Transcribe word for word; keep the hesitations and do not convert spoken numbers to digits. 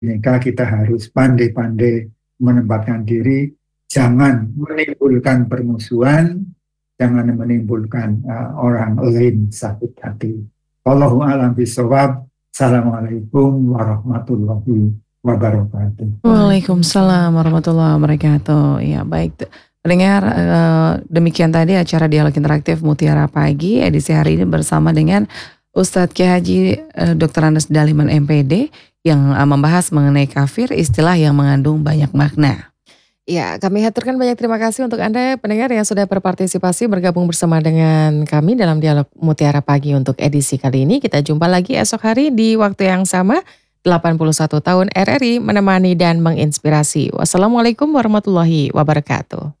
Maka kita harus pandai-pandai menempatkan diri, jangan menimbulkan permusuhan, jangan menimbulkan uh, orang lain sakit hati. Wallahu a'lam bishawab. Assalamualaikum warahmatullahi wabarakatuh. Waalaikumsalam warahmatullahi wabarakatuh. Ya baik, pendengar, eh, demikian tadi acara dialog interaktif Mutiara Pagi edisi hari ini bersama dengan Ustadz Kiai Haji eh, doktor Andes Daliman M P D yang eh, membahas mengenai kafir, istilah yang mengandung banyak makna. Ya, kami haturkan banyak terima kasih untuk Anda pendengar yang sudah berpartisipasi bergabung bersama dengan kami dalam dialog Mutiara Pagi untuk edisi kali ini. Kita jumpa lagi esok hari di waktu yang sama. delapan puluh satu tahun R R I menemani dan menginspirasi. Wassalamualaikum warahmatullahi wabarakatuh.